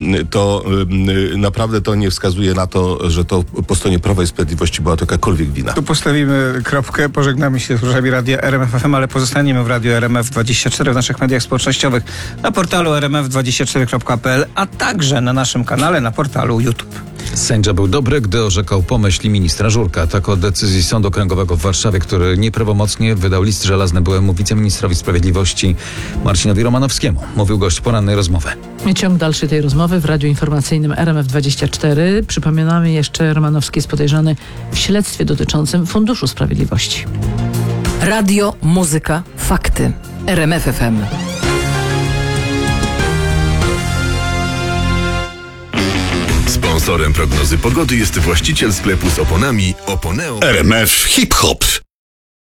to naprawdę to nie wskazuje na to, że to po stronie Prawa i Sprawiedliwości była to jakakolwiek wina. Tu postawimy kropkę, pożegnamy się z słuchaczami Radia RMF FM, ale pozostaniemy w Radiu RMF24 w naszych mediach społecznościowych, na portalu rmf24.pl, a także na naszym kanale na portalu YouTube. Sędzia był dobry, gdy orzekał po myśli ministra Żurka. Tak o decyzji Sądu Okręgowego w Warszawie, który nieprawomocnie wydał list żelazny byłemu wiceministrowi sprawiedliwości Marcinowi Romanowskiemu. Mówił gość porannej rozmowy. Ciąg dalszy tej rozmowy w radiu informacyjnym RMF24. Przypominamy jeszcze, Romanowski jest podejrzany w śledztwie dotyczącym Funduszu Sprawiedliwości. Radio, muzyka, fakty. RMF FM. Sponsorem prognozy pogody jest właściciel sklepu z oponami Oponeo. RMF Hip Hop.